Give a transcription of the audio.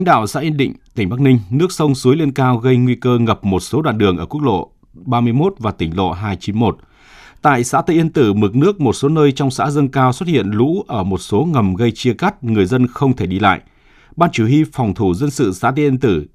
Lãnh đạo xã Yên Định, tỉnh Bắc Ninh, nước sông suối lên cao gây nguy cơ ngập một số đoạn đường ở quốc lộ 31 và tỉnh lộ 291. Tại xã Tây Yên Tử, mực nước một số nơi trong xã dâng cao, xuất hiện lũ ở một số ngầm gây chia cắt, người dân không thể đi lại. Ban chỉ huy phòng thủ dân sự xã Tây Yên Tử